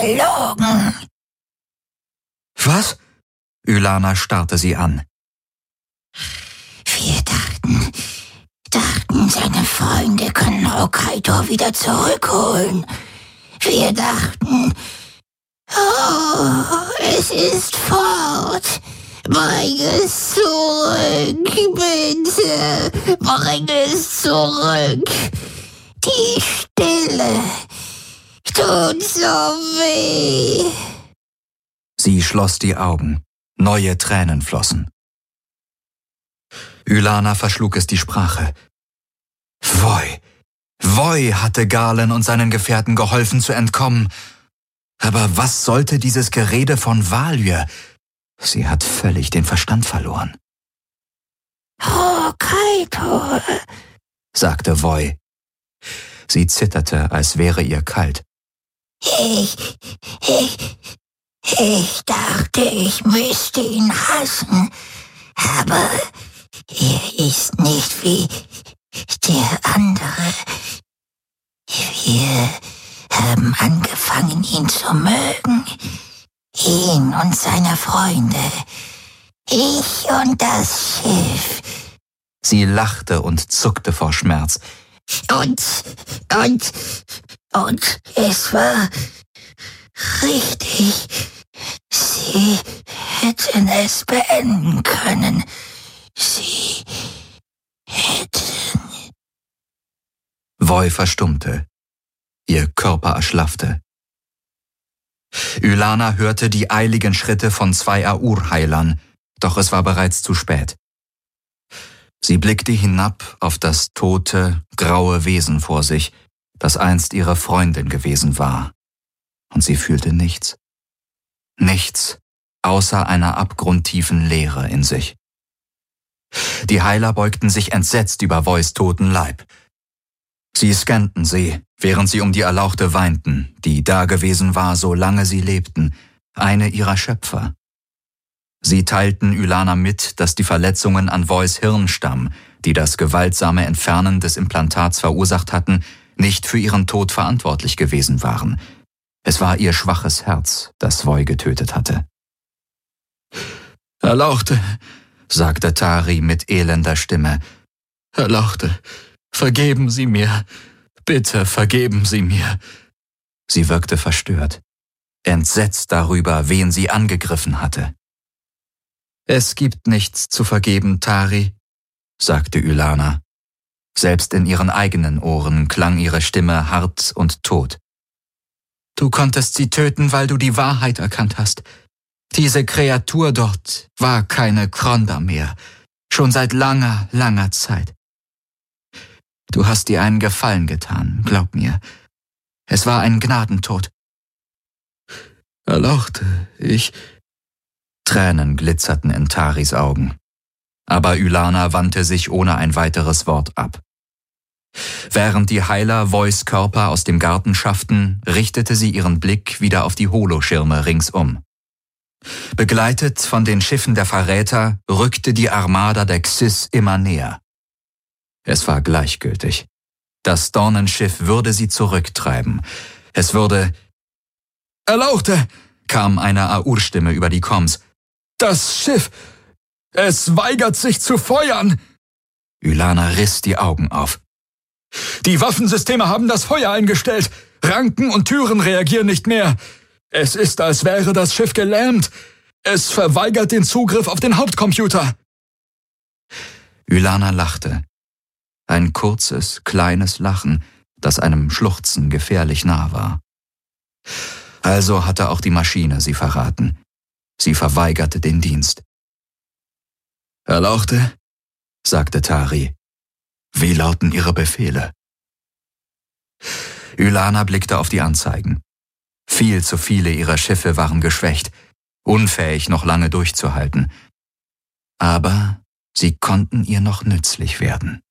gelogen. Was? Ylana starrte sie an. Wir dachten, seine Freunde können Hokkaido wieder zurückholen. Wir dachten, es ist fort. Bring es zurück, bitte. Bring es zurück. Die Stille tut so weh. Sie schloss die Augen. Neue Tränen flossen. Ylana verschlug es die Sprache. Voi hatte Galen und seinen Gefährten geholfen zu entkommen. Aber was sollte dieses Gerede von Valyr? Sie hat völlig den Verstand verloren. Hokkaido, sagte Voi. Sie zitterte, als wäre ihr kalt. Ich dachte, ich müsste ihn hassen, aber er ist nicht wie der andere. Wir haben angefangen, ihn zu mögen. Ihn und seine Freunde. Ich und das Schiff. Sie lachte und zuckte vor Schmerz. Und es war richtig. Sie hätten es beenden können. Sie hätten... Voi verstummte. Ihr Körper erschlaffte. Ylana hörte die eiligen Schritte von 2 Aur-Heilern, doch es war bereits zu spät. Sie blickte hinab auf das tote, graue Wesen vor sich, das einst ihre Freundin gewesen war. Und sie fühlte nichts. Nichts, außer einer abgrundtiefen Leere in sich. Die Heiler beugten sich entsetzt über Vois toten Leib. Sie scannten sie, während sie um die Erlauchte weinten, die dagewesen war, solange sie lebten, eine ihrer Schöpfer. Sie teilten Ylana mit, dass die Verletzungen an Vois Hirnstamm, die das gewaltsame Entfernen des Implantats verursacht hatten, nicht für ihren Tod verantwortlich gewesen waren. Es war ihr schwaches Herz, das Voi getötet hatte. »Erlauchte«, sagte Tari mit elender Stimme. »Erlauchte, vergeben Sie mir. Bitte vergeben Sie mir.« Sie wirkte verstört, entsetzt darüber, wen sie angegriffen hatte. »Es gibt nichts zu vergeben, Tari«, sagte Ylana. Selbst in ihren eigenen Ohren klang ihre Stimme hart und tot. »Du konntest sie töten, weil du die Wahrheit erkannt hast. Diese Kreatur dort war keine Kronda mehr, schon seit langer, langer Zeit. Du hast dir einen Gefallen getan, glaub mir. Es war ein Gnadentod.« »Erlauchte, ich...« Tränen glitzerten in Taris Augen. Aber Ylana wandte sich ohne ein weiteres Wort ab. Während die Heiler Vois Körper aus dem Garten schafften, richtete sie ihren Blick wieder auf die Holoschirme ringsum. Begleitet von den Schiffen der Verräter rückte die Armada der Xys immer näher. Es war gleichgültig. Das Dornenschiff würde sie zurücktreiben. Es würde... »Erlauchte«, kam eine Aur-Stimme über die Komms. »Das Schiff, es weigert sich zu feuern!« Ylana riss die Augen auf. »Die Waffensysteme haben das Feuer eingestellt. Ranken und Türen reagieren nicht mehr. Es ist, als wäre das Schiff gelähmt. Es verweigert den Zugriff auf den Hauptcomputer.« Ylana lachte. Ein kurzes, kleines Lachen, das einem Schluchzen gefährlich nah war. Also hatte auch die Maschine sie verraten. Sie verweigerte den Dienst. »Erlauchte«, sagte Tari. »Wie lauten Ihre Befehle?« Ylana blickte auf die Anzeigen. Viel zu viele ihrer Schiffe waren geschwächt, unfähig noch lange durchzuhalten. Aber sie konnten ihr noch nützlich werden.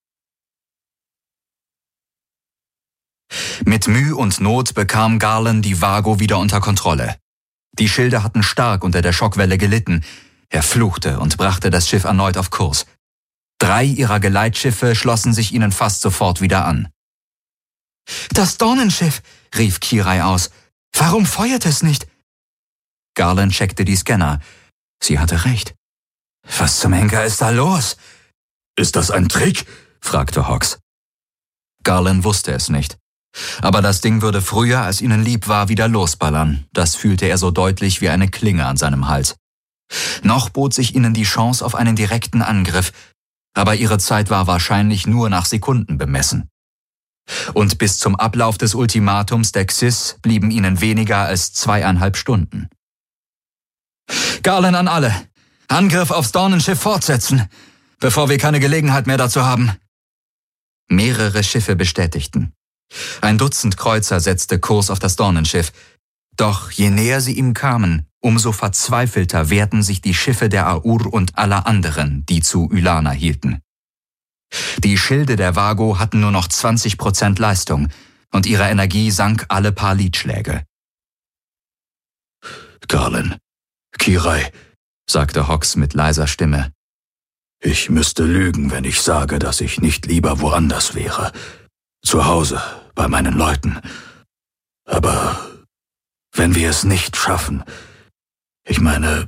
Mit Mühe und Not bekam Garland die Vago wieder unter Kontrolle. Die Schilde hatten stark unter der Schockwelle gelitten. Er fluchte und brachte das Schiff erneut auf Kurs. 3 ihrer Geleitschiffe schlossen sich ihnen fast sofort wieder an. »Das Dornenschiff«, rief Kirai aus. Warum feuert es nicht? Garland checkte die Scanner. Sie hatte recht. Was zum Henker ist da los? Ist das ein Trick? Fragte Hawks. Garland wusste es nicht. Aber das Ding würde früher, als ihnen lieb war, wieder losballern. Das fühlte er so deutlich wie eine Klinge an seinem Hals. Noch bot sich ihnen die Chance auf einen direkten Angriff, aber ihre Zeit war wahrscheinlich nur nach Sekunden bemessen. Und bis zum Ablauf des Ultimatums der Xyz blieben ihnen weniger als 2,5 Stunden. Garland an alle! Angriff aufs Dornenschiff fortsetzen, bevor wir keine Gelegenheit mehr dazu haben. Mehrere Schiffe bestätigten. Ein Dutzend Kreuzer setzte Kurs auf das Dornenschiff. Doch je näher sie ihm kamen, umso verzweifelter wehrten sich die Schiffe der Aur und aller anderen, die zu Ylana hielten. Die Schilde der Vago hatten nur noch 20% Leistung und ihre Energie sank alle paar Liedschläge. Garland, Kirai, sagte Hawks mit leiser Stimme. Ich müsste lügen, wenn ich sage, dass ich nicht lieber woanders wäre. Zu Hause, bei meinen Leuten. Aber wenn wir es nicht schaffen, ich will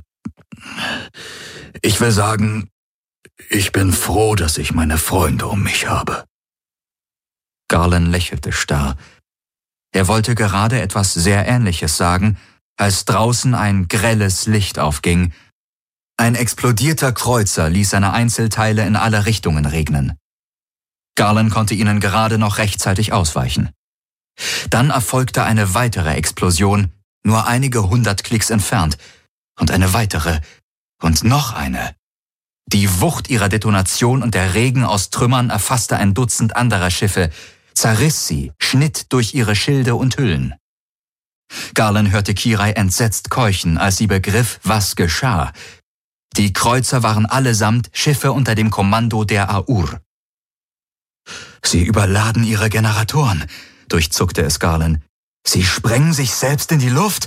sagen, ich bin froh, dass ich meine Freunde um mich habe. Garland lächelte starr. Er wollte gerade etwas sehr Ähnliches sagen, als draußen ein grelles Licht aufging. Ein explodierter Kreuzer ließ seine Einzelteile in alle Richtungen regnen. Garland konnte ihnen gerade noch rechtzeitig ausweichen. Dann erfolgte eine weitere Explosion, nur einige 100 Klicks entfernt, und eine weitere und noch eine. Die Wucht ihrer Detonation und der Regen aus Trümmern erfasste ein Dutzend anderer Schiffe, zerriss sie, schnitt durch ihre Schilde und Hüllen. Garland hörte Kirai entsetzt keuchen, als sie begriff, was geschah. Die Kreuzer waren allesamt Schiffe unter dem Kommando der Aur. Sie überladen ihre Generatoren, durchzuckte es Garland. Sie sprengen sich selbst in die Luft.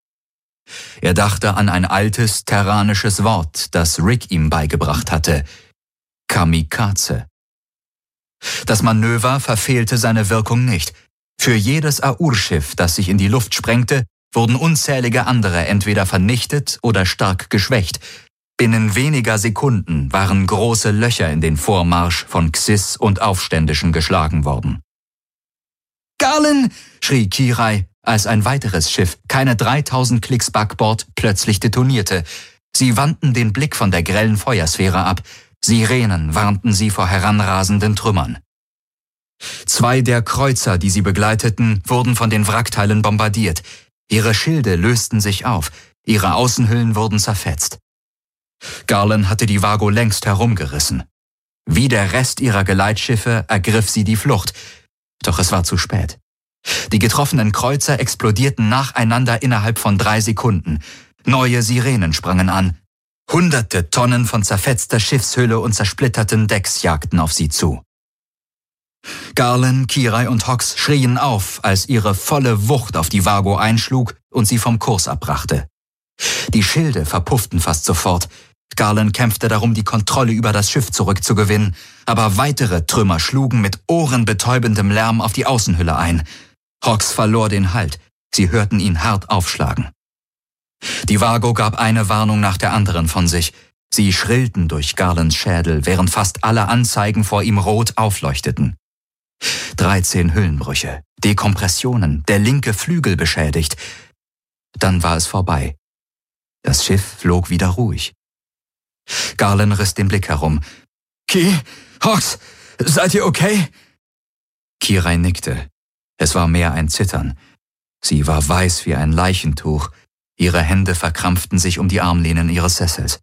Er dachte an ein altes terranisches Wort, das Rick ihm beigebracht hatte. Kamikaze. Das Manöver verfehlte seine Wirkung nicht. Für jedes Aur-Schiff, das sich in die Luft sprengte, wurden unzählige andere entweder vernichtet oder stark geschwächt. Binnen weniger Sekunden waren große Löcher in den Vormarsch von Xyz und Aufständischen geschlagen worden. »Garland!« schrie Kirai, als ein weiteres Schiff, keine 3000 Klicks Backbord, plötzlich detonierte. Sie wandten den Blick von der grellen Feuersphäre ab. Sirenen warnten sie vor heranrasenden Trümmern. 2 der Kreuzer, die sie begleiteten, wurden von den Wrackteilen bombardiert. Ihre Schilde lösten sich auf, ihre Außenhüllen wurden zerfetzt. Garland hatte die Vago längst herumgerissen. Wie der Rest ihrer Geleitschiffe ergriff sie die Flucht. Doch es war zu spät. Die getroffenen Kreuzer explodierten nacheinander innerhalb von 3 Sekunden. Neue Sirenen sprangen an. Hunderte Tonnen von zerfetzter Schiffshülle und zersplitterten Decks jagten auf sie zu. Garland, Kirai und Hawks schrien auf, als ihre volle Wucht auf die Vago einschlug und sie vom Kurs abbrachte. Die Schilde verpufften fast sofort. Garland kämpfte darum, die Kontrolle über das Schiff zurückzugewinnen, aber weitere Trümmer schlugen mit ohrenbetäubendem Lärm auf die Außenhülle ein. Hawks verlor den Halt. Sie hörten ihn hart aufschlagen. Die Vago gab eine Warnung nach der anderen von sich. Sie schrillten durch Garlands Schädel, während fast alle Anzeigen vor ihm rot aufleuchteten. 13 Hüllenbrüche, Dekompressionen, der linke Flügel beschädigt. Dann war es vorbei. Das Schiff flog wieder ruhig. Garland riss den Blick herum. Hawks, seid ihr okay? Kirai nickte. Es war mehr ein Zittern. Sie war weiß wie ein Leichentuch. Ihre Hände verkrampften sich um die Armlehnen ihres Sessels.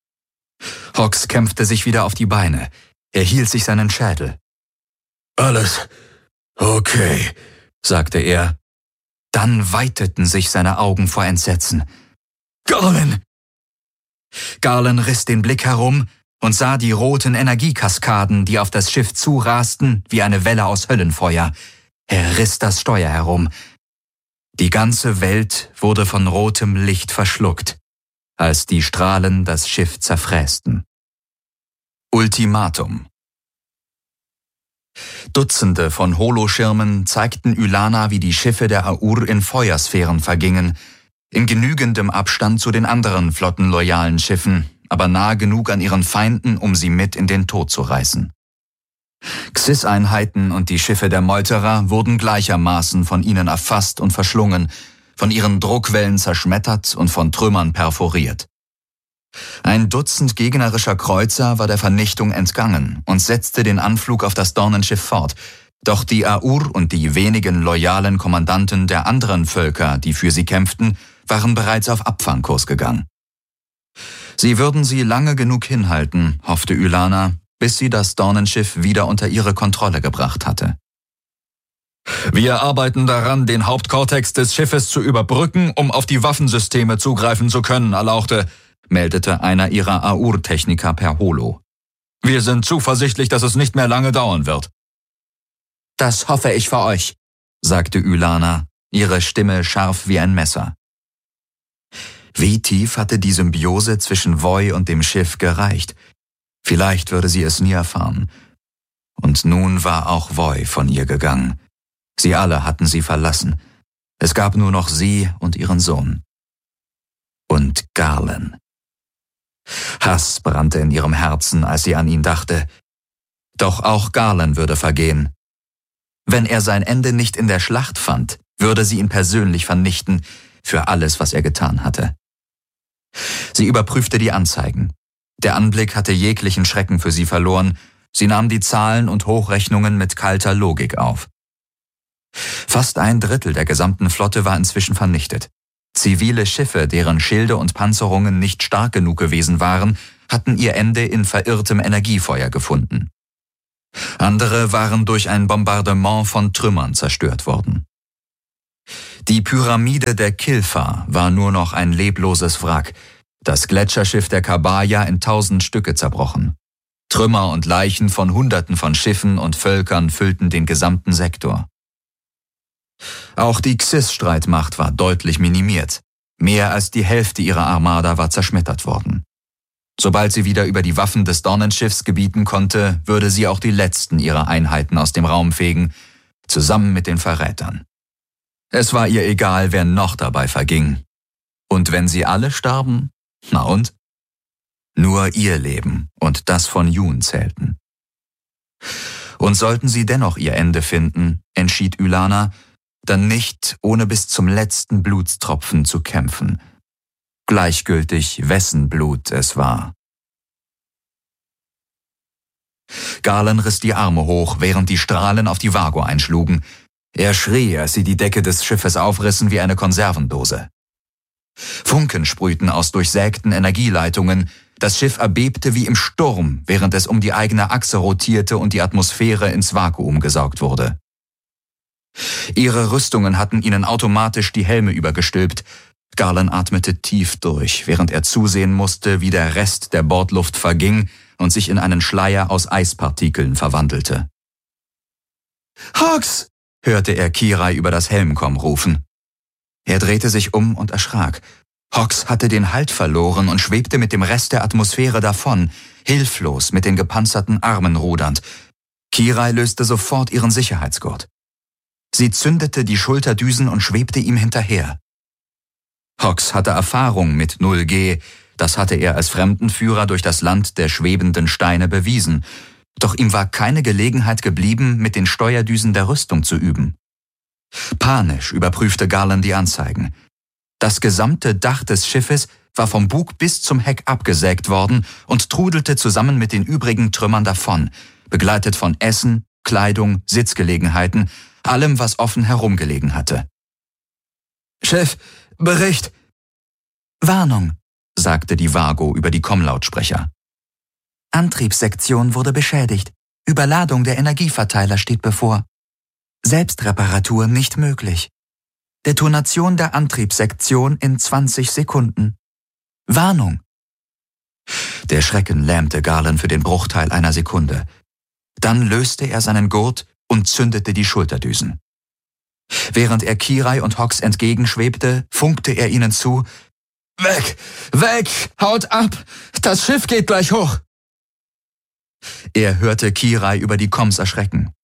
Hawks kämpfte sich wieder auf die Beine. Er hielt sich seinen Schädel. Alles okay, sagte er. Dann weiteten sich seine Augen vor Entsetzen. Garland! Garland riss den Blick herum und sah die roten Energiekaskaden, die auf das Schiff zurasten, wie eine Welle aus Höllenfeuer. Er riss das Steuer herum. Die ganze Welt wurde von rotem Licht verschluckt, als die Strahlen das Schiff zerfrästen. Ultimatum. Dutzende von Holoschirmen zeigten Ylana, wie die Schiffe der Aur in Feuersphären vergingen, in genügendem Abstand zu den anderen flottenloyalen Schiffen, aber nah genug an ihren Feinden, um sie mit in den Tod zu reißen. Xys-Einheiten und die Schiffe der Meuterer wurden gleichermaßen von ihnen erfasst und verschlungen, von ihren Druckwellen zerschmettert und von Trümmern perforiert. Ein Dutzend gegnerischer Kreuzer war der Vernichtung entgangen und setzte den Anflug auf das Dornenschiff fort, doch die Aur und die wenigen loyalen Kommandanten der anderen Völker, die für sie kämpften, waren bereits auf Abfangkurs gegangen. Sie würden sie lange genug hinhalten, hoffte Ylana, bis sie das Dornenschiff wieder unter ihre Kontrolle gebracht hatte. »Wir arbeiten daran, den Hauptkortex des Schiffes zu überbrücken, um auf die Waffensysteme zugreifen zu können, Erlauchte«, meldete einer ihrer Aur-Techniker per Holo. »Wir sind zuversichtlich, dass es nicht mehr lange dauern wird.« »Das hoffe ich für euch«, sagte Ylana, ihre Stimme scharf wie ein Messer. Wie tief hatte die Symbiose zwischen Voi und dem Schiff gereicht? Vielleicht würde sie es nie erfahren. Und nun war auch Voi von ihr gegangen. Sie alle hatten sie verlassen. Es gab nur noch sie und ihren Sohn. Und Garlen. Hass brannte in ihrem Herzen, als sie an ihn dachte. Doch auch Garlen würde vergehen. Wenn er sein Ende nicht in der Schlacht fand, würde sie ihn persönlich vernichten für alles, was er getan hatte. Sie überprüfte die Anzeigen. Der Anblick hatte jeglichen Schrecken für sie verloren. Sie nahm die Zahlen und Hochrechnungen mit kalter Logik auf. Fast 1/3 der gesamten Flotte war inzwischen vernichtet. Zivile Schiffe, deren Schilde und Panzerungen nicht stark genug gewesen waren, hatten ihr Ende in verirrtem Energiefeuer gefunden. Andere waren durch ein Bombardement von Trümmern zerstört worden. Die Pyramide der Kilfa war nur noch ein lebloses Wrack, das Gletscherschiff der Kabaya in 1000 Stücke zerbrochen. Trümmer und Leichen von Hunderten von Schiffen und Völkern füllten den gesamten Sektor. Auch die Xys-Streitmacht war deutlich minimiert. Mehr als die Hälfte ihrer Armada war zerschmettert worden. Sobald sie wieder über die Waffen des Dornenschiffs gebieten konnte, würde sie auch die letzten ihrer Einheiten aus dem Raum fegen, zusammen mit den Verrätern. Es war ihr egal, wer noch dabei verging. Und wenn sie alle starben, na und? Nur ihr Leben und das von Jun zählten. Und sollten sie dennoch ihr Ende finden, entschied Ylana, dann nicht, ohne bis zum letzten Blutstropfen zu kämpfen. Gleichgültig, wessen Blut es war. Garlen riss die Arme hoch, während die Strahlen auf die Vago einschlugen. Er schrie, als sie die Decke des Schiffes aufrissen wie eine Konservendose. Funken sprühten aus durchsägten Energieleitungen, das Schiff erbebte wie im Sturm, während es um die eigene Achse rotierte und die Atmosphäre ins Vakuum gesaugt wurde. Ihre Rüstungen hatten ihnen automatisch die Helme übergestülpt. Garlen atmete tief durch, während er zusehen musste, wie der Rest der Bordluft verging und sich in einen Schleier aus Eispartikeln verwandelte. »Hox!« hörte er Kirai über das Helmkomm rufen. Er drehte sich um und erschrak. Hox hatte den Halt verloren und schwebte mit dem Rest der Atmosphäre davon, hilflos mit den gepanzerten Armen rudernd. Kirai löste sofort ihren Sicherheitsgurt. Sie zündete die Schulterdüsen und schwebte ihm hinterher. Hox hatte Erfahrung mit 0G, das hatte er als Fremdenführer durch das Land der schwebenden Steine bewiesen, doch ihm war keine Gelegenheit geblieben, mit den Steuerdüsen der Rüstung zu üben. Panisch überprüfte Garlen die Anzeigen. Das gesamte Dach des Schiffes war vom Bug bis zum Heck abgesägt worden und trudelte zusammen mit den übrigen Trümmern davon, begleitet von Essen, Kleidung, Sitzgelegenheiten, allem, was offen herumgelegen hatte. »Chef, Bericht!« »Warnung«, sagte die Vago über die Kommlautsprecher. »Antriebssektion wurde beschädigt. Überladung der Energieverteiler steht bevor. Selbstreparatur nicht möglich. Detonation der Antriebssektion in 20 Sekunden. Warnung!« Der Schrecken lähmte Garlen für den Bruchteil einer Sekunde. Dann löste er seinen Gurt und zündete die Schulterdüsen. Während er Kirai und Hox entgegenschwebte, funkte er ihnen zu: »Weg! Weg! Haut ab! Das Schiff geht gleich hoch!« Er hörte Kirai über die Komms erschrecken.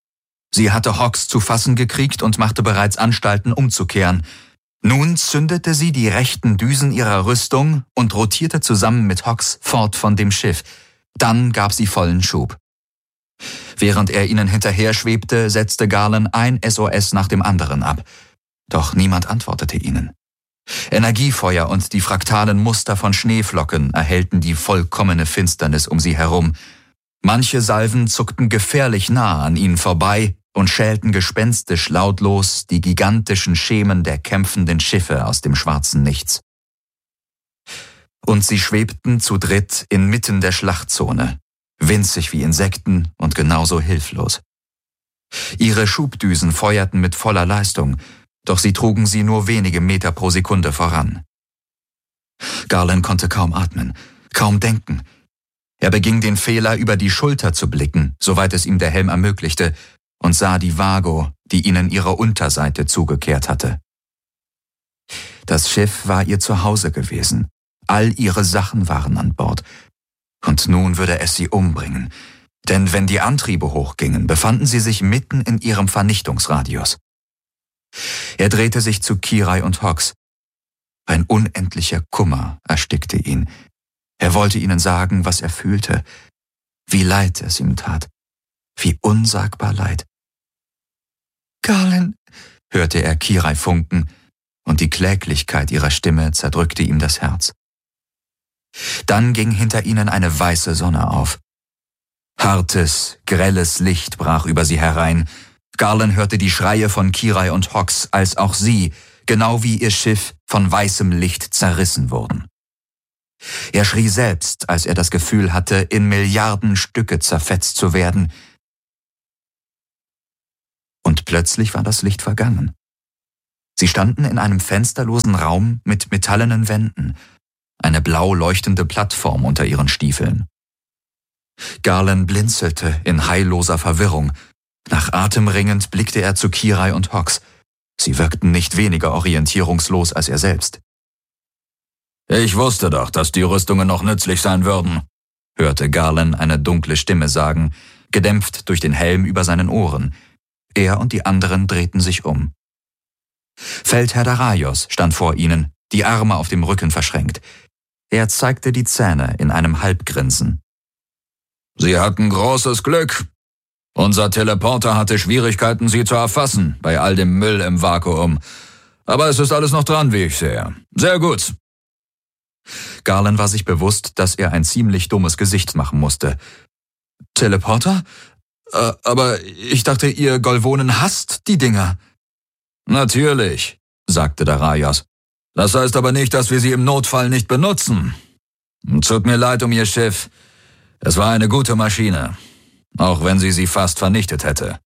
Sie hatte Hawks zu fassen gekriegt und machte bereits Anstalten umzukehren. Nun zündete sie die rechten Düsen ihrer Rüstung und rotierte zusammen mit Hawks fort von dem Schiff. Dann gab sie vollen Schub. Während er ihnen hinterher schwebte, setzte Garland ein SOS nach dem anderen ab. Doch niemand antwortete ihnen. Energiefeuer und die fraktalen Muster von Schneeflocken erhellten die vollkommene Finsternis um sie herum. Manche Salven zuckten gefährlich nah an ihnen vorbei und schälten gespenstisch lautlos die gigantischen Schemen der kämpfenden Schiffe aus dem schwarzen Nichts. Und sie schwebten zu dritt inmitten der Schlachtzone, winzig wie Insekten und genauso hilflos. Ihre Schubdüsen feuerten mit voller Leistung, doch sie trugen sie nur wenige Meter pro Sekunde voran. Garland konnte kaum atmen, kaum denken. Er beging den Fehler, über die Schulter zu blicken, soweit es ihm der Helm ermöglichte, und sah die Vago, die ihnen ihre Unterseite zugekehrt hatte. Das Schiff war ihr Zuhause gewesen. All ihre Sachen waren an Bord. Und nun würde es sie umbringen. Denn wenn die Antriebe hochgingen, befanden sie sich mitten in ihrem Vernichtungsradius. Er drehte sich zu Kirai und Hawks. Ein unendlicher Kummer erstickte ihn. Er wollte ihnen sagen, was er fühlte, wie leid es ihm tat, wie unsagbar leid. »Garland«, hörte er Kirai funken, und die Kläglichkeit ihrer Stimme zerdrückte ihm das Herz. Dann ging hinter ihnen eine weiße Sonne auf. Hartes, grelles Licht brach über sie herein. Garland hörte die Schreie von Kirai und Hawks, als auch sie, genau wie ihr Schiff, von weißem Licht zerrissen wurden. Er schrie selbst, als er das Gefühl hatte, in Milliarden Stücke zerfetzt zu werden. Und plötzlich war das Licht vergangen. Sie standen in einem fensterlosen Raum mit metallenen Wänden, eine blau leuchtende Plattform unter ihren Stiefeln. Garland blinzelte in heilloser Verwirrung. Nach Atem ringend blickte er zu Kirai und Hawks. Sie wirkten nicht weniger orientierungslos als er selbst. »Ich wusste doch, dass die Rüstungen noch nützlich sein würden«, hörte Garland eine dunkle Stimme sagen, gedämpft durch den Helm über seinen Ohren. Er und die anderen drehten sich um. Feldherr Daraios stand vor ihnen, die Arme auf dem Rücken verschränkt. Er zeigte die Zähne in einem Halbgrinsen. »Sie hatten großes Glück. Unser Teleporter hatte Schwierigkeiten, sie zu erfassen, bei all dem Müll im Vakuum. Aber es ist alles noch dran, wie ich sehe. Sehr gut.« Garland war sich bewusst, dass er ein ziemlich dummes Gesicht machen musste. »Teleporter? Aber ich dachte, ihr Golvonen hasst die Dinger.« »Natürlich«, sagte Daraios. »Das heißt aber nicht, dass wir sie im Notfall nicht benutzen. Tut mir leid um Ihr Schiff. Es war eine gute Maschine, auch wenn sie fast vernichtet hätte.«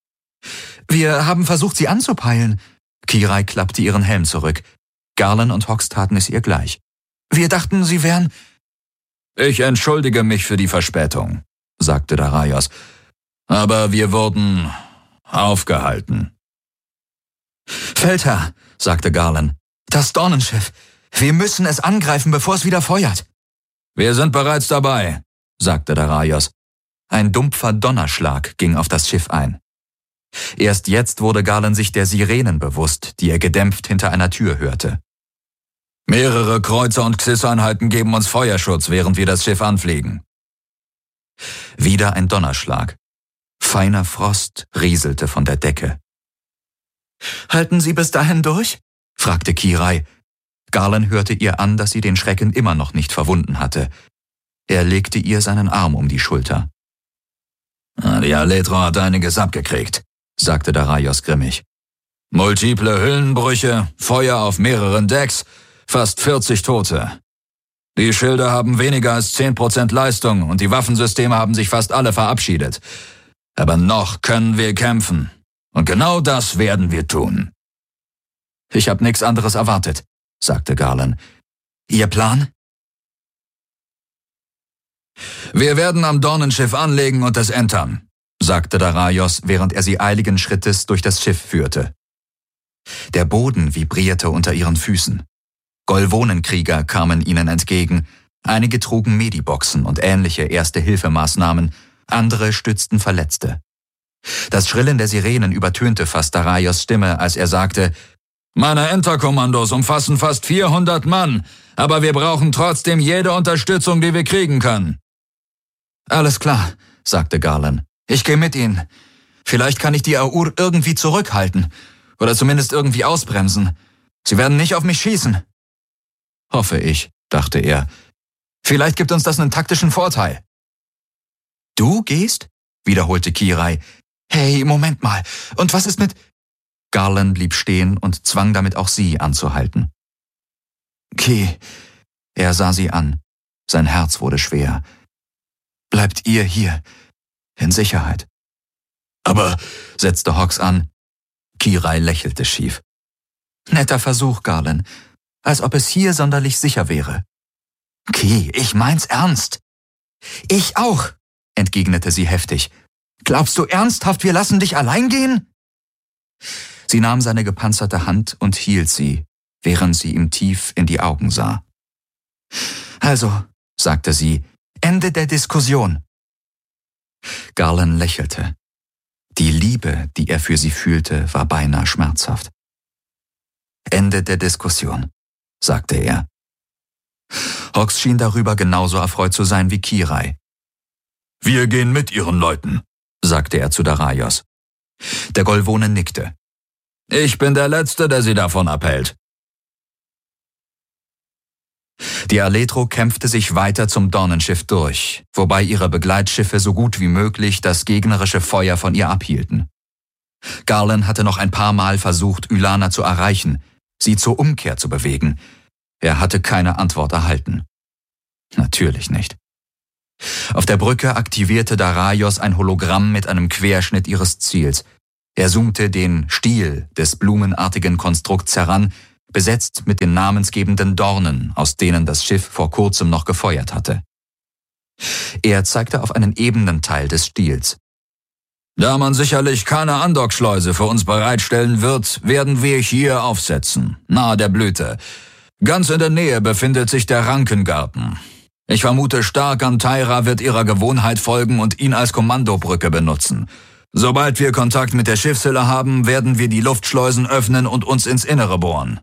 »Wir haben versucht, sie anzupeilen.« Kirai klappte ihren Helm zurück. Garland und Hawks taten es ihr gleich. »Wir dachten, sie wären...« »Ich entschuldige mich für die Verspätung«, sagte Daraios. »Aber wir wurden aufgehalten.« »Feldherr«, sagte Garland, »das Dornenschiff. Wir müssen es angreifen, bevor es wieder feuert.« »Wir sind bereits dabei«, sagte Daraios. Ein dumpfer Donnerschlag ging auf das Schiff ein. Erst jetzt wurde Garland sich der Sirenen bewusst, die er gedämpft hinter einer Tür hörte. »Mehrere Kreuzer und Xys-Einheiten geben uns Feuerschutz, während wir das Schiff anfliegen.« Wieder ein Donnerschlag. Feiner Frost rieselte von der Decke. »Halten Sie bis dahin durch?« fragte Kirai. Garland hörte ihr an, dass sie den Schrecken immer noch nicht verwunden hatte. Er legte ihr seinen Arm um die Schulter. »Die Aletro hat einiges abgekriegt«, sagte Daraios grimmig. »Multiple Hüllenbrüche, Feuer auf mehreren Decks, fast 40 Tote. Die Schilde haben weniger als 10% Leistung und die Waffensysteme haben sich fast alle verabschiedet. Aber noch können wir kämpfen. Und genau das werden wir tun.« »Ich habe nichts anderes erwartet«, sagte Garland. »Ihr Plan?« »Wir werden am Dornenschiff anlegen und es entern«, sagte Daraios, während er sie eiligen Schrittes durch das Schiff führte. Der Boden vibrierte unter ihren Füßen. Golvonenkrieger kamen ihnen entgegen. Einige trugen Mediboxen und ähnliche Erste-Hilfemaßnahmen, andere stützten Verletzte. Das Schrillen der Sirenen übertönte fast Daraios Stimme, als er sagte: »Meine Enterkommandos umfassen fast 400 Mann, aber wir brauchen trotzdem jede Unterstützung, die wir kriegen können.« »Alles klar«, sagte Garland. »Ich gehe mit Ihnen. Vielleicht kann ich die Aur irgendwie zurückhalten oder zumindest irgendwie ausbremsen. Sie werden nicht auf mich schießen.« »Hoffe ich«, dachte er. »Vielleicht gibt uns das einen taktischen Vorteil.« »Du gehst?«, wiederholte Kirai. »Hey, Moment mal. Und was ist mit...« Garland blieb stehen und zwang damit auch sie anzuhalten. »Ki«, er sah sie an. Sein Herz wurde schwer. »Bleibt ihr hier, in Sicherheit.« »Aber«, setzte Hawks an. Kirai lächelte schief. »Netter Versuch, Garland. Als ob es hier sonderlich sicher wäre.« »Ki, ich mein's ernst.« »Ich auch«, entgegnete sie heftig. »Glaubst du ernsthaft, wir lassen dich allein gehen?« Sie nahm seine gepanzerte Hand und hielt sie, während sie ihm tief in die Augen sah. »Also«, sagte sie, »Ende der Diskussion.« Garland lächelte. Die Liebe, die er für sie fühlte, war beinahe schmerzhaft. »Ende der Diskussion«, sagte er. Hawks schien darüber genauso erfreut zu sein wie Kirai. »Wir gehen mit Ihren Leuten«, sagte er zu Daraios. Der Golvone nickte. »Ich bin der Letzte, der Sie davon abhält.« Die Aletro kämpfte sich weiter zum Dornenschiff durch, wobei ihre Begleitschiffe so gut wie möglich das gegnerische Feuer von ihr abhielten. Garland hatte noch ein paar Mal versucht, Ylana zu erreichen, sie zur Umkehr zu bewegen. Er hatte keine Antwort erhalten. Natürlich nicht. Auf der Brücke aktivierte Daraios ein Hologramm mit einem Querschnitt ihres Ziels. Er zoomte den Stiel des blumenartigen Konstrukts heran, besetzt mit den namensgebenden Dornen, aus denen das Schiff vor kurzem noch gefeuert hatte. Er zeigte auf einen ebenen Teil des Stiels. »Da man sicherlich keine Andockschleuse für uns bereitstellen wird, werden wir hier aufsetzen, nahe der Blüte. Ganz in der Nähe befindet sich der Rankengarten. Ich vermute stark, Antaira wird ihrer Gewohnheit folgen und ihn als Kommandobrücke benutzen. Sobald wir Kontakt mit der Schiffshülle haben, werden wir die Luftschleusen öffnen und uns ins Innere bohren.«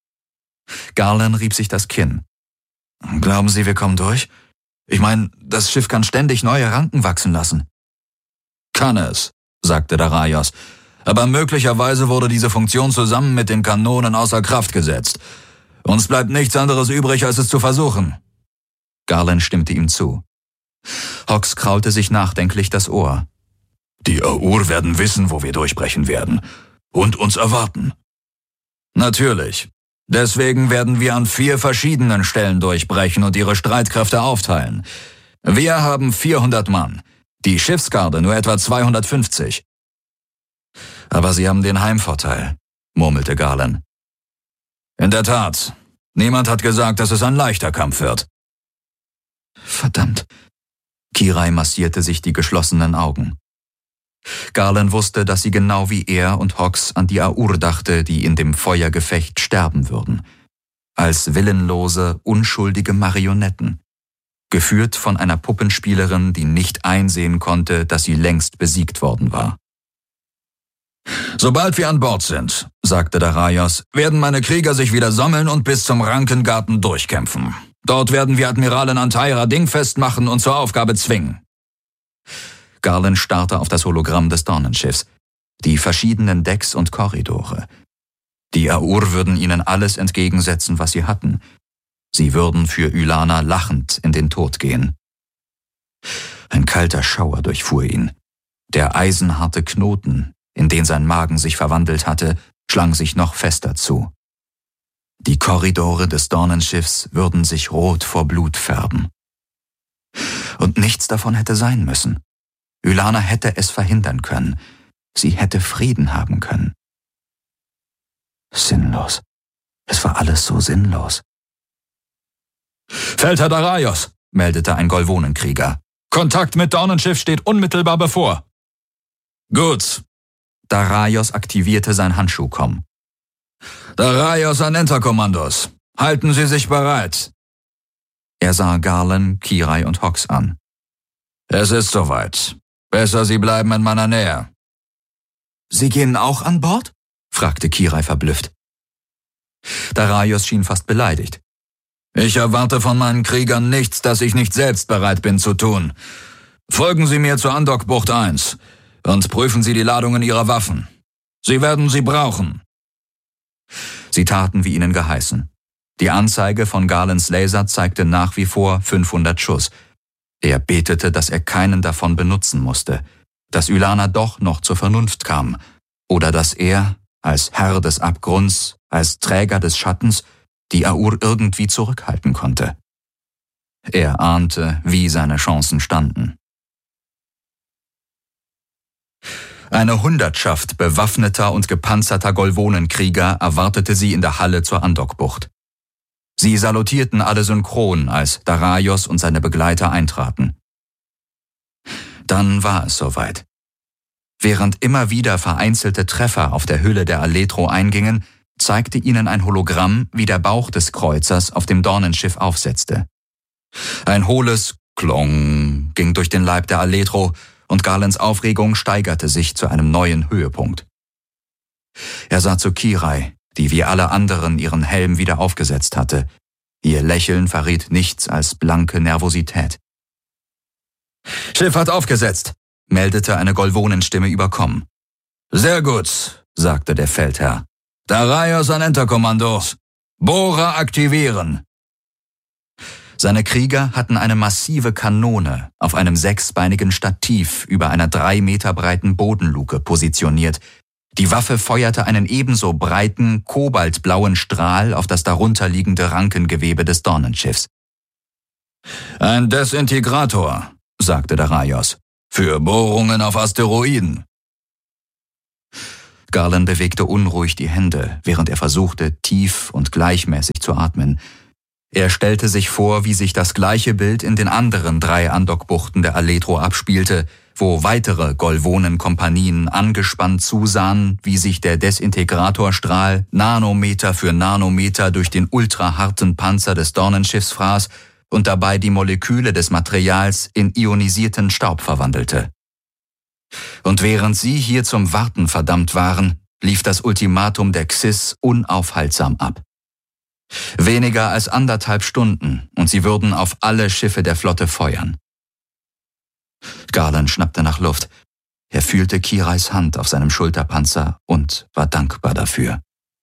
Garland rieb sich das Kinn. »Glauben Sie, wir kommen durch? Ich meine, das Schiff kann ständig neue Ranken wachsen lassen.« »Kann es«, sagte Daraios, »aber möglicherweise wurde diese Funktion zusammen mit den Kanonen außer Kraft gesetzt. Uns bleibt nichts anderes übrig, als es zu versuchen.« Garland stimmte ihm zu. Hawks kraulte sich nachdenklich das Ohr. »Die Aur werden wissen, wo wir durchbrechen werden. Und uns erwarten.« »Natürlich. Deswegen werden wir an 4 verschiedenen Stellen durchbrechen und ihre Streitkräfte aufteilen. Wir haben 400 Mann, die Schiffsgarde nur etwa 250. »Aber Sie haben den Heimvorteil«, murmelte Garland. »In der Tat. Niemand hat gesagt, dass es ein leichter Kampf wird.« »Verdammt.« Kirai massierte sich die geschlossenen Augen. Garland wusste, dass sie genau wie er und Hawks an die Aur dachte, die in dem Feuergefecht sterben würden. Als willenlose, unschuldige Marionetten. Geführt von einer Puppenspielerin, die nicht einsehen konnte, dass sie längst besiegt worden war. »Sobald wir an Bord sind«, sagte Daraios, »werden meine Krieger sich wieder sammeln und bis zum Rankengarten durchkämpfen. Dort werden wir Admiralin Antaira dingfest machen und zur Aufgabe zwingen.« Garland starrte auf das Hologramm des Dornenschiffs, die verschiedenen Decks und Korridore. Die Aur würden ihnen alles entgegensetzen, was sie hatten. Sie würden für Ylana lachend in den Tod gehen. Ein kalter Schauer durchfuhr ihn. Der eisenharte Knoten, in den sein Magen sich verwandelt hatte, schlang sich noch fester zu. Die Korridore des Dornenschiffs würden sich rot vor Blut färben. Und nichts davon hätte sein müssen. Ylana hätte es verhindern können. Sie hätte Frieden haben können. Sinnlos. Es war alles so sinnlos. »Feldherr Daraios«, meldete ein Golvonenkrieger. »Kontakt mit Dornenschiff steht unmittelbar bevor.« »Gut.« Daraios aktivierte sein Handschuhkomm. »Daraios an Enterkommandos. Halten Sie sich bereit.« Er sah Garland, Kirai und Hawks an. »Es ist soweit. Besser, Sie bleiben in meiner Nähe. Sie gehen auch an Bord?« fragte Kirai verblüfft. Darius schien fast beleidigt. »Ich erwarte von meinen Kriegern nichts, das ich nicht selbst bereit bin zu tun. Folgen Sie mir zur Andockbucht 1 und prüfen Sie die Ladungen Ihrer Waffen. Sie werden sie brauchen.« Sie taten, wie ihnen geheißen. Die Anzeige von Garlands Laser zeigte nach wie vor 500 Schuss. Er betete, dass er keinen davon benutzen musste, dass Ylana doch noch zur Vernunft kam, oder dass er, als Herr des Abgrunds, als Träger des Schattens, die Aur irgendwie zurückhalten konnte. Er ahnte, wie seine Chancen standen. Eine Hundertschaft bewaffneter und gepanzerter Golvonenkrieger erwartete sie in der Halle zur Andockbucht. Sie salutierten alle synchron, als Darius und seine Begleiter eintraten. Dann war es soweit. Während immer wieder vereinzelte Treffer auf der Hülle der Aletro eingingen, zeigte ihnen ein Hologramm, wie der Bauch des Kreuzers auf dem Dornenschiff aufsetzte. Ein hohles Klong ging durch den Leib der Aletro, und Garlands Aufregung steigerte sich zu einem neuen Höhepunkt. Er sah zu Kirai, die wie alle anderen ihren Helm wieder aufgesetzt hatte. Ihr Lächeln verriet nichts als blanke Nervosität. »Schiff hat aufgesetzt«, meldete eine Golvonenstimme überkommen. »Sehr gut«, sagte der Feldherr. »Darius an Enterkommandos. Bohrer aktivieren.« Seine Krieger hatten eine massive Kanone auf einem 6-beinigen Stativ über einer 3 Meter breiten Bodenluke positioniert. Die Waffe feuerte einen ebenso breiten, kobaltblauen Strahl auf das darunterliegende Rankengewebe des Dornenschiffs. »Ein Desintegrator«, sagte Darius, »für Bohrungen auf Asteroiden.« Garland bewegte unruhig die Hände, während er versuchte, tief und gleichmäßig zu atmen. Er stellte sich vor, wie sich das gleiche Bild in den anderen 3 Andockbuchten der Aletro abspielte, wo weitere Golvonenkompanien angespannt zusahen, wie sich der Desintegratorstrahl Nanometer für Nanometer durch den ultraharten Panzer des Dornenschiffs fraß und dabei die Moleküle des Materials in ionisierten Staub verwandelte. Und während sie hier zum Warten verdammt waren, lief das Ultimatum der Xys unaufhaltsam ab. Weniger als 1,5 Stunden und sie würden auf alle Schiffe der Flotte feuern. Garland schnappte nach Luft. Er fühlte Kirais Hand auf seinem Schulterpanzer und war dankbar dafür.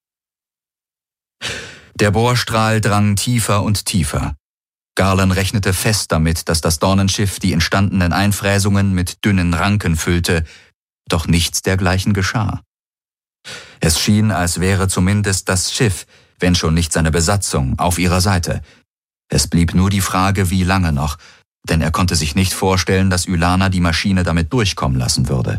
Der Bohrstrahl drang tiefer und tiefer. Garland rechnete fest damit, dass das Dornenschiff die entstandenen Einfräsungen mit dünnen Ranken füllte, doch nichts dergleichen geschah. Es schien, als wäre zumindest das Schiff, wenn schon nicht seine Besatzung, auf ihrer Seite. Es blieb nur die Frage, wie lange noch, denn er konnte sich nicht vorstellen, dass Ylana die Maschine damit durchkommen lassen würde.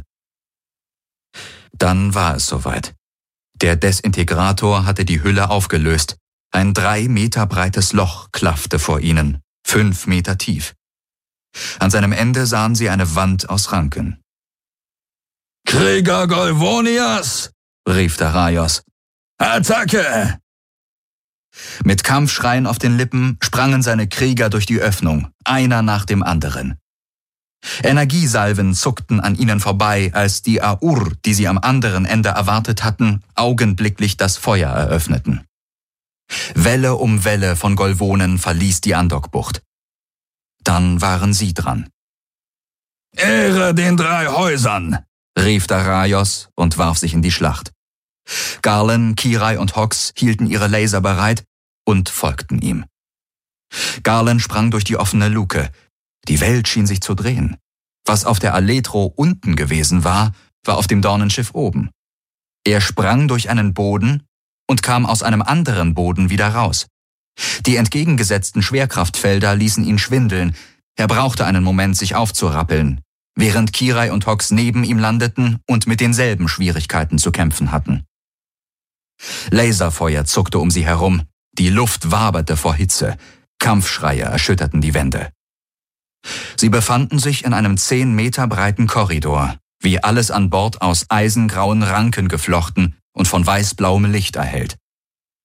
Dann war es soweit. Der Desintegrator hatte die Hülle aufgelöst. Ein 3 Meter breites Loch klaffte vor ihnen, 5 Meter tief. An seinem Ende sahen sie eine Wand aus Ranken. »Krieger Golvonias«, rief Darius. »Attacke!« Mit Kampfschreien auf den Lippen sprangen seine Krieger durch die Öffnung, einer nach dem anderen. Energiesalven zuckten an ihnen vorbei, als die Aur, die sie am anderen Ende erwartet hatten, augenblicklich das Feuer eröffneten. Welle um Welle von Golvonen verließ die Andockbucht. Dann waren sie dran. »Ehre den 3 Häusern«, rief Darius und warf sich in die Schlacht. Garland, Kirai und Hox hielten ihre Laser bereit und folgten ihm. Garland sprang durch die offene Luke. Die Welt schien sich zu drehen. Was auf der Aletro unten gewesen war, war auf dem Dornenschiff oben. Er sprang durch einen Boden und kam aus einem anderen Boden wieder raus. Die entgegengesetzten Schwerkraftfelder ließen ihn schwindeln. Er brauchte einen Moment, sich aufzurappeln, während Kirai und Hox neben ihm landeten und mit denselben Schwierigkeiten zu kämpfen hatten. Laserfeuer zuckte um sie herum, die Luft waberte vor Hitze, Kampfschreie erschütterten die Wände. Sie befanden sich in einem 10 Meter breiten Korridor, wie alles an Bord aus eisengrauen Ranken geflochten und von weißblauem Licht erhellt.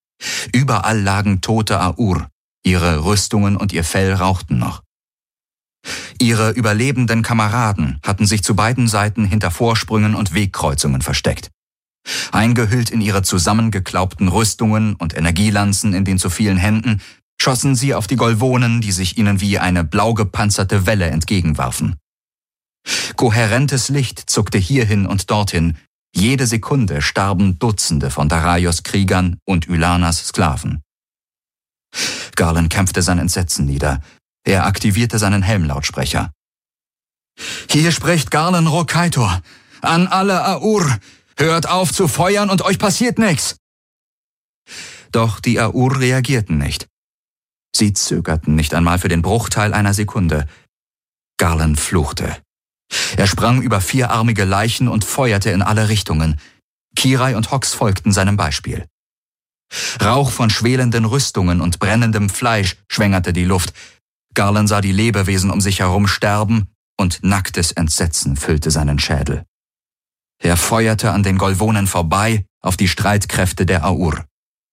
Überall lagen tote Aur, ihre Rüstungen und ihr Fell rauchten noch. Ihre überlebenden Kameraden hatten sich zu beiden Seiten hinter Vorsprüngen und Wegkreuzungen versteckt. Eingehüllt in ihre zusammengeklaubten Rüstungen und Energielanzen in den zu vielen Händen, schossen sie auf die Golvonen, die sich ihnen wie eine blau gepanzerte Welle entgegenwarfen. Kohärentes Licht zuckte hierhin und dorthin. Jede Sekunde starben Dutzende von Daraios Kriegern und Ylanas Sklaven. Garland kämpfte sein Entsetzen nieder. Er aktivierte seinen Helmlautsprecher. »Hier spricht Garland Rokaitor. An alle Aur. Hört auf zu feuern und euch passiert nichts!« Doch die Aur reagierten nicht. Sie zögerten nicht einmal für den Bruchteil einer Sekunde. Garland fluchte. Er sprang über vierarmige Leichen und feuerte in alle Richtungen. Kirai und Hox folgten seinem Beispiel. Rauch von schwelenden Rüstungen und brennendem Fleisch schwängerte die Luft. Garland sah die Lebewesen um sich herum sterben und nacktes Entsetzen füllte seinen Schädel. Er feuerte an den Golvonen vorbei auf die Streitkräfte der Aur.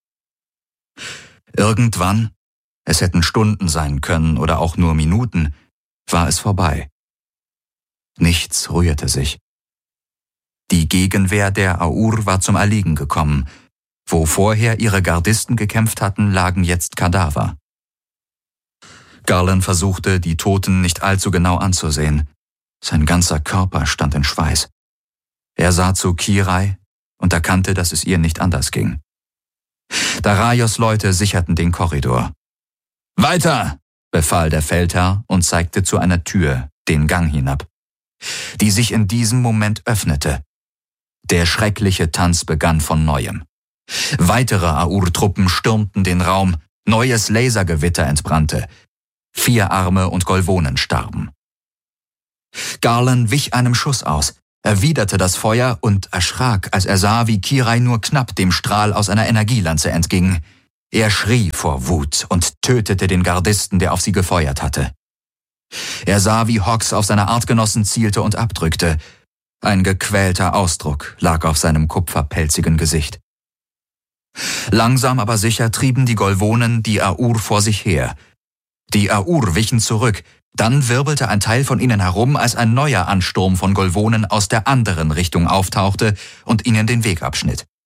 Irgendwann, es hätten Stunden sein können oder auch nur Minuten, war es vorbei. Nichts rührte sich. Die Gegenwehr der Aur war zum Erliegen gekommen. Wo vorher ihre Gardisten gekämpft hatten, lagen jetzt Kadaver. Garland versuchte, die Toten nicht allzu genau anzusehen. Sein ganzer Körper stand in Schweiß. Er sah zu Kirai und erkannte, dass es ihr nicht anders ging. Daraios Leute sicherten den Korridor. »Weiter!« befahl der Feldherr und zeigte zu einer Tür, den Gang hinab, die sich in diesem Moment öffnete. Der schreckliche Tanz begann von Neuem. Weitere Aur-Truppen stürmten den Raum, neues Lasergewitter entbrannte. Vierarme und Golvonen starben. Garland wich einem Schuss aus, erwiderte das Feuer und erschrak, als er sah, wie Kirai nur knapp dem Strahl aus einer Energielanze entging. Er schrie vor Wut und tötete den Gardisten, der auf sie gefeuert hatte. Er sah, wie Hox auf seine Artgenossen zielte und abdrückte. Ein gequälter Ausdruck lag auf seinem kupferpelzigen Gesicht. Langsam aber sicher trieben die Golvonen die Aur vor sich her. Die Aur wichen zurück, dann wirbelte ein Teil von ihnen herum, als ein neuer Ansturm von Golvonen aus der anderen Richtung auftauchte und ihnen den Weg abschnitt.